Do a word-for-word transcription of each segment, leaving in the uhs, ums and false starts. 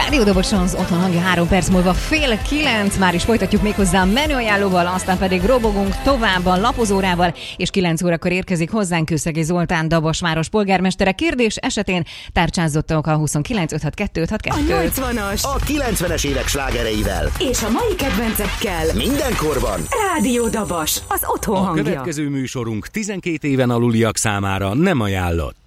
Rádió Dobos az otthon hangja, három perc múlva fél kilenc, már is folytatjuk méghozzá a menüajánlóval, aztán pedig robogunk tovább a lapozórával, és kilenc órakor érkezik hozzánk Kőszegi Zoltán, Dabasváros polgármestere. Kérdés esetén tárcsázottak a huszonkilenc öt hat kettő öt hat kettő. A nyolcvanas, a kilencvenes évek slágereivel és a mai kedvencekkel mindenkorban. Rádió Dabas, az otthon A hangja. következő műsorunk tizenkét éven aluliak számára nem ajánlott.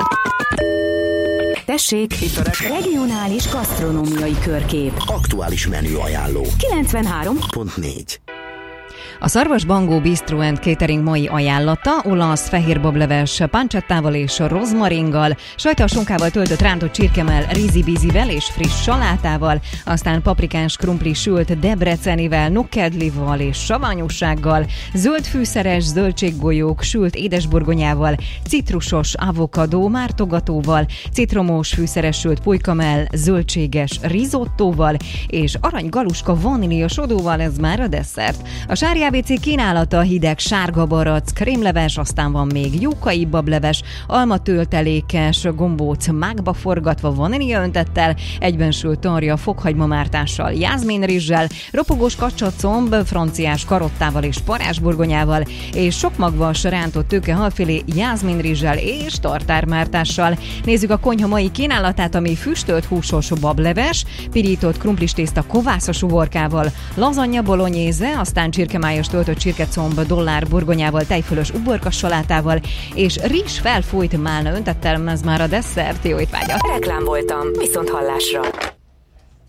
Tessék, itt a regionális gasztronómiai körkép. Aktuális menüajánló. kilencvenhárom pont négy. A Szarvas Bangó Bistro and Catering mai ajánlata: olasz fehérbableves pancettával és rozmaringgal, sajtalsonkával töltött rántott csirkemell, rizibízivel és friss salátával, aztán paprikás krumpli sült debrecenivel, nokkedlival és savanyúsággal, zöld fűszeres zöldséggolyók sült édesburgonyával, citrusos avokadó mártogatóval, citromos fűszeres sült pulykamell zöldséges risottóval és aranygaluska vanília sodóval. Ez már a desszert. A Sári á bé cé kínálata: hideg sárga barack, krémleves, aztán van még jókai bableves, almatöltelékes gombóc mágba forgatva vanília öntettel, egyben sült tarja fokhagymamártással, jázminrizssel, ropogós kacsacomb franciás karottával és parázsburgonyával, és sok magvas rántott tőke halfilé jázminrizssel és tartármártással. Nézzük a konyha mai kínálatát, ami füstölt húsos bableves, pirított krumplis tészta kovászos uborkával, lazanya bolonyéze, aztán csirkemájas töltött csirkecomb dollár burgonyával, tejfölös uborka salátával és rizs felfújt málna öntettel. Ez már a desszert. Jó étvágyat! Reklám voltam, viszont hallásra.